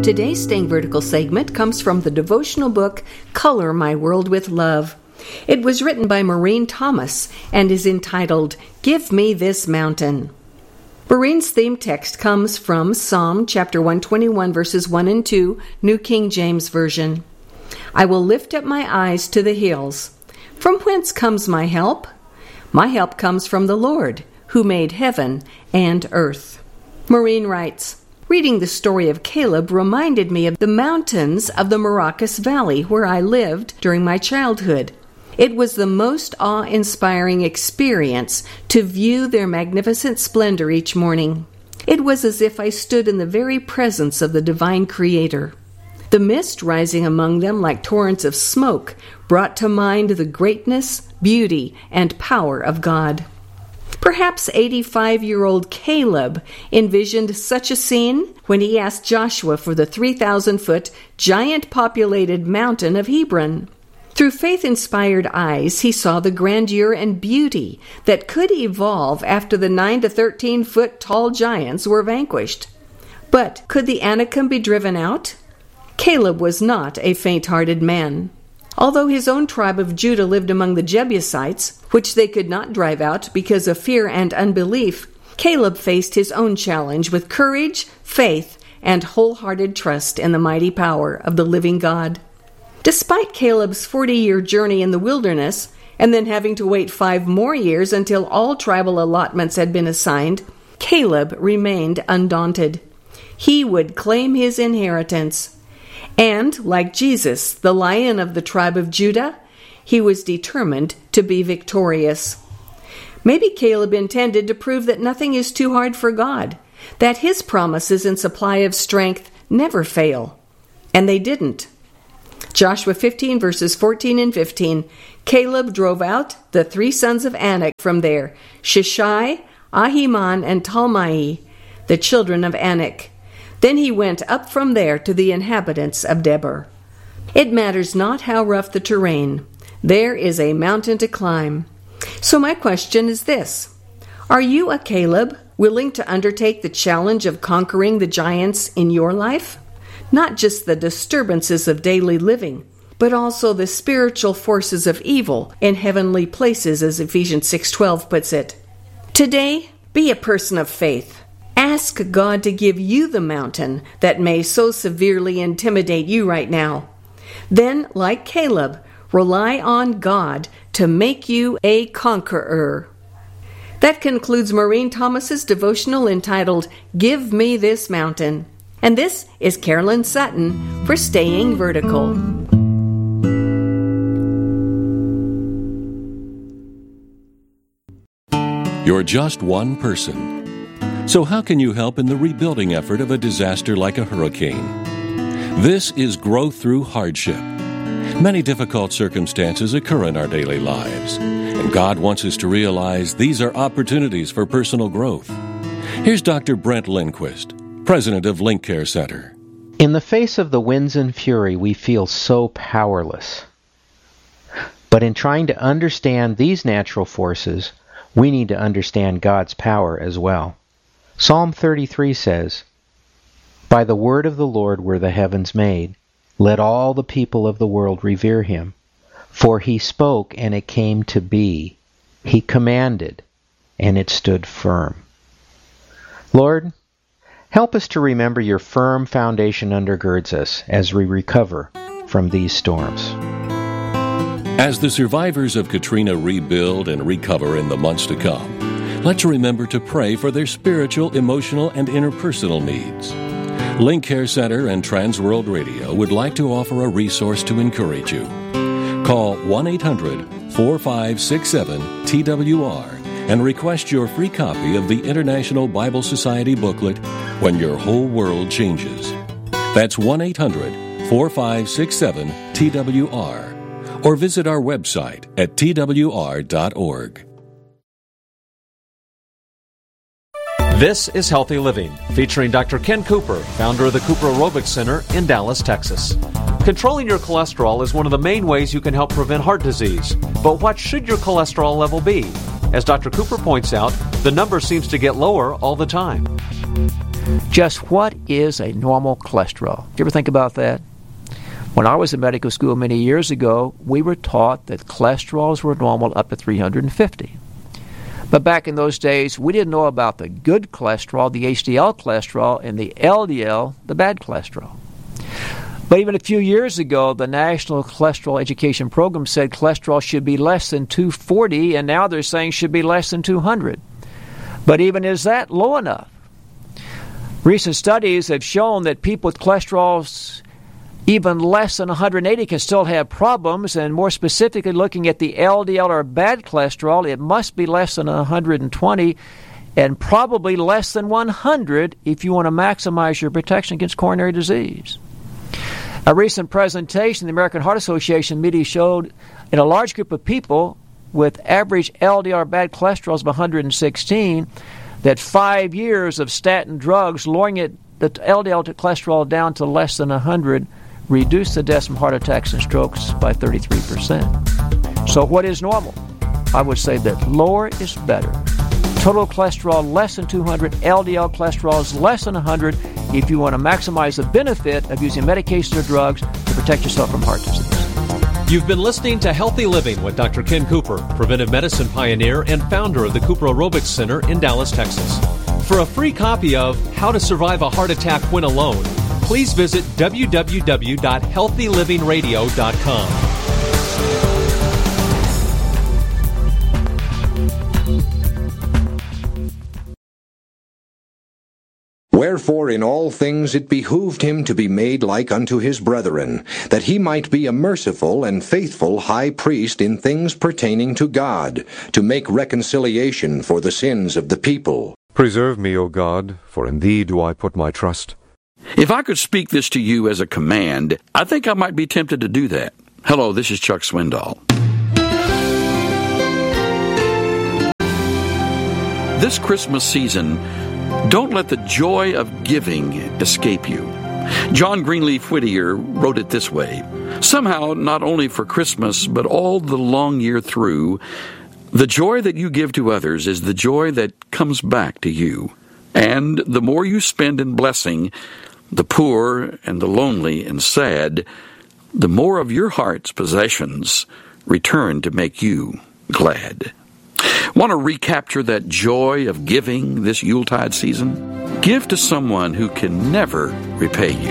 Today's Staying Vertical segment comes from the devotional book, Color My World with Love. It was written by Maureen Thomas and is entitled, Give Me This Mountain. Maureen's theme text comes from Psalm chapter 121, verses 1 and 2, New King James Version. I will lift up my eyes to the hills. From whence comes my help? My help comes from the Lord, who made heaven and earth. Maureen writes, reading the story of Caleb reminded me of the mountains of the Maracas Valley where I lived during my childhood. It was the most awe-inspiring experience to view their magnificent splendor each morning. It was as if I stood in the very presence of the divine Creator. The mist rising among them like torrents of smoke brought to mind the greatness, beauty, and power of God. Perhaps 85-year-old Caleb envisioned such a scene when he asked Joshua for the 3,000-foot, giant-populated mountain of Hebron. Through faith-inspired eyes, he saw the grandeur and beauty that could evolve after the 9 to 13-foot tall giants were vanquished. But could the Anakim be driven out? Caleb was not a faint-hearted man. Although his own tribe of Judah lived among the Jebusites, which they could not drive out because of fear and unbelief, Caleb faced his own challenge with courage, faith, and wholehearted trust in the mighty power of the living God. Despite Caleb's 40-year journey in the wilderness, and then having to wait 5 more years until all tribal allotments had been assigned, Caleb remained undaunted. He would claim his inheritance. And, like Jesus, the Lion of the tribe of Judah, he was determined to be victorious. Maybe Caleb intended to prove that nothing is too hard for God, that his promises and supply of strength never fail. And they didn't. Joshua 15, verses 14 and 15, Caleb drove out the 3 sons of Anak from there, Shishai, Ahiman, and Talmai, the children of Anak. Then he went up from there to the inhabitants of Debir. It matters not how rough the terrain. There is a mountain to climb. So my question is this. Are you a Caleb willing to undertake the challenge of conquering the giants in your life? Not just the disturbances of daily living, but also the spiritual forces of evil in heavenly places, as Ephesians 6:12 puts it. Today, be a person of faith. Ask God to give you the mountain that may so severely intimidate you right now. Then, like Caleb, rely on God to make you a conqueror. That concludes Maureen Thomas's devotional entitled, Give Me This Mountain. And this is Carolyn Sutton for Staying Vertical. You're just one person. So how can you help in the rebuilding effort of a disaster like a hurricane? This is Growth Through Hardship. Many difficult circumstances occur in our daily lives, and God wants us to realize these are opportunities for personal growth. Here's Dr. Brent Lindquist, president of Link Care Center. In the face of the winds and fury, we feel so powerless. But in trying to understand these natural forces, we need to understand God's power as well. Psalm 33 says, By the word of the Lord were the heavens made. Let all the people of the world revere him. For he spoke, and it came to be. He commanded, and it stood firm. Lord, help us to remember your firm foundation undergirds us as we recover from these storms. As the survivors of Katrina rebuild and recover in the months to come, let's remember to pray for their spiritual, emotional, and interpersonal needs. Link Care Center and Transworld Radio would like to offer a resource to encourage you. Call 1-800-4567-TWR and request your free copy of the International Bible Society booklet, When Your Whole World Changes. That's 1-800-4567-TWR. Or visit our website at twr.org. This is Healthy Living, featuring Dr. Ken Cooper, founder of the Cooper Aerobics Center in Dallas, Texas. Controlling your cholesterol is one of the main ways you can help prevent heart disease. But what should your cholesterol level be? As Dr. Cooper points out, the number seems to get lower all the time. Just what is a normal cholesterol? Did you ever think about that? When I was in medical school many years ago, we were taught that cholesterols were normal up to 350. But back in those days, we didn't know about the good cholesterol, the HDL cholesterol, and the LDL, the bad cholesterol. But even a few years ago, the National Cholesterol Education Program said cholesterol should be less than 240, and now they're saying should be less than 200. But even is that low enough? Recent studies have shown that people with cholesterols even less than 180 can still have problems, and more specifically looking at the LDL or bad cholesterol, it must be less than 120 and probably less than 100 if you want to maximize your protection against coronary disease. A recent presentation the American Heart Association media showed in a large group of people with average LDL or bad cholesterol of 116 that 5 years of statin drugs lowering the LDL to cholesterol down to less than 100 reduced the deaths from heart attacks and strokes by 33%. So what is normal? I would say that lower is better. Total cholesterol less than 200, LDL cholesterol is less than 100 if you want to maximize the benefit of using medications or drugs to protect yourself from heart disease. You've been listening to Healthy Living with Dr. Ken Cooper, preventive medicine pioneer and founder of the Cooper Aerobics Center in Dallas, Texas. For a free copy of How to Survive a Heart Attack When Alone, please visit www.healthylivingradio.com. Wherefore in all things it behooved him to be made like unto his brethren, that he might be a merciful and faithful high priest in things pertaining to God, to make reconciliation for the sins of the people. Preserve me, O God, for in thee do I put my trust. If I could speak this to you as a command, I think I might be tempted to do that. Hello, this is Chuck Swindoll. This Christmas season, don't let the joy of giving escape you. John Greenleaf Whittier wrote it this way: somehow, not only for Christmas, but all the long year through, the joy that you give to others is the joy that comes back to you. And the more you spend in blessing the poor and the lonely and sad, the more of your heart's possessions return to make you glad. Want to recapture that joy of giving this Yuletide season? Give to someone who can never repay you.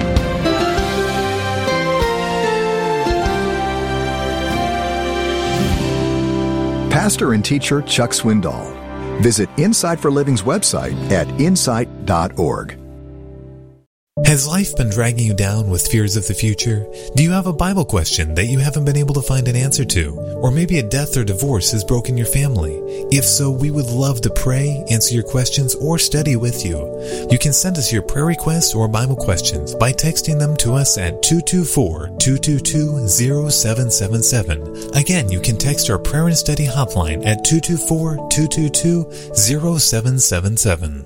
Pastor and teacher Chuck Swindoll. Visit Insight for Living's website at insight.org. Has life been dragging you down with fears of the future? Do you have a Bible question that you haven't been able to find an answer to? Or maybe a death or divorce has broken your family? If so, we would love to pray, answer your questions, or study with you. You can send us your prayer requests or Bible questions by texting them to us at 224-222-0777. Again, you can text our prayer and study hotline at 224-222-0777.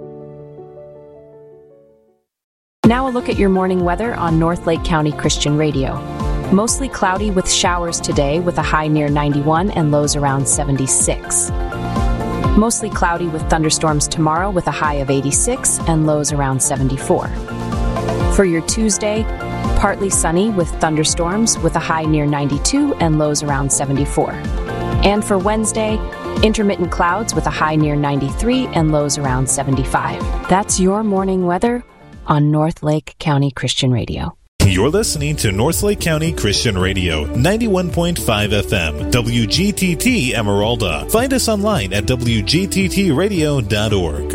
Now a look at your morning weather on North Lake County Christian Radio. Mostly cloudy with showers today with a high near 91 and lows around 76. Mostly cloudy with thunderstorms tomorrow with a high of 86 and lows around 74. For your Tuesday, partly sunny with thunderstorms with a high near 92 and lows around 74. And for Wednesday, intermittent clouds with a high near 93 and lows around 75. That's your morning weather on North Lake County Christian Radio. You're listening to North Lake County Christian Radio, 91.5 FM, WGTT Emeralda. Find us online at wgttradio.org.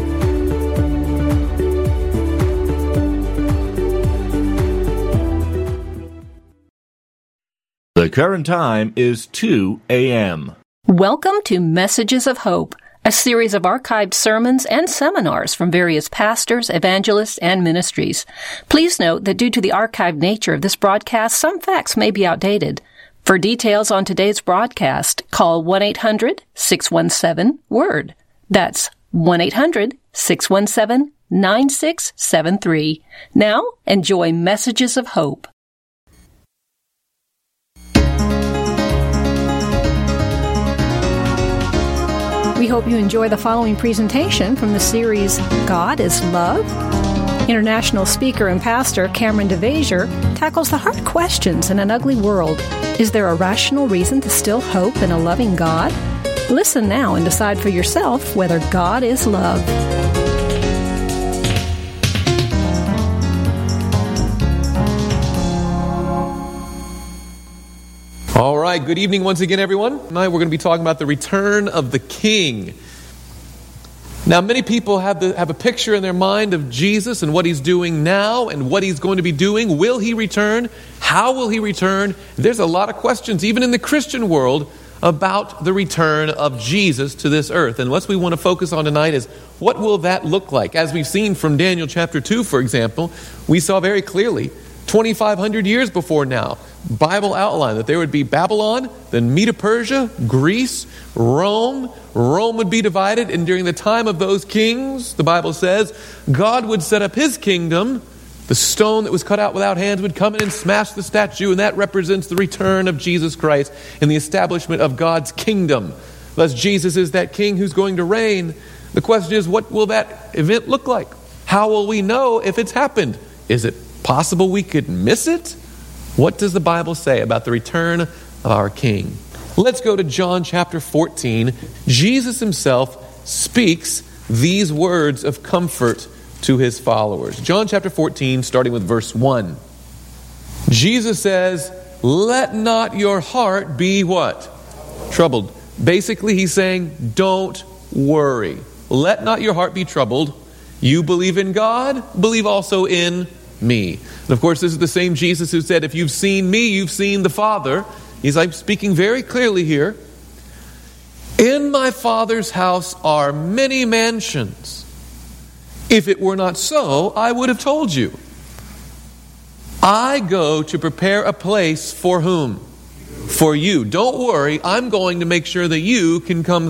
The current time is 2 a.m. Welcome to Messages of Hope, a series of archived sermons and seminars from various pastors, evangelists, and ministries. Please note that due to the archived nature of this broadcast, some facts may be outdated. For details on today's broadcast, call 1-800-617-WORD. That's 1-800-617-9673. Now, enjoy Messages of Hope. We hope you enjoy the following presentation from the series God is Love. International speaker and pastor Cameron DeVasier tackles the hard questions in an ugly world. Is there a rational reason to still hope in a loving God? Listen now and decide for yourself whether God is love. All right, good evening once again, everyone. Tonight we're going to be talking about the return of the King. Now, many people have a picture in their mind of Jesus and what he's doing now and what he's going to be doing. Will he return? How will he return? There's a lot of questions, even in the Christian world, about the return of Jesus to this earth. And what we want to focus on tonight is, what will that look like? As we've seen from Daniel chapter 2, for example, we saw very clearly, 2,500 years before now, Bible outline that there would be Babylon, then Medo-Persia, Greece, Rome. Rome would be divided, and during the time of those kings, the Bible says, God would set up his kingdom. The stone that was cut out without hands would come in and smash the statue, and that represents the return of Jesus Christ and the establishment of God's kingdom. Thus, Jesus is that king who's going to reign. The question is, what will that event look like? How will we know if it's happened? Is it possible we could miss it? What does the Bible say about the return of our King? Let's go to John chapter 14. Jesus himself speaks these words of comfort to his followers. John chapter 14, starting with verse 1. Jesus says, "Let not your heart be" what? Troubled. Basically, he's saying, don't worry. Let not your heart be troubled. You believe in God, believe also in me. And of course, this is the same Jesus who said, if you've seen me, you've seen the Father. He's speaking very clearly here. In my Father's house are many mansions. If it were not so, I would have told you. I go to prepare a place for whom? For you. Don't worry, I'm going to make sure that you can come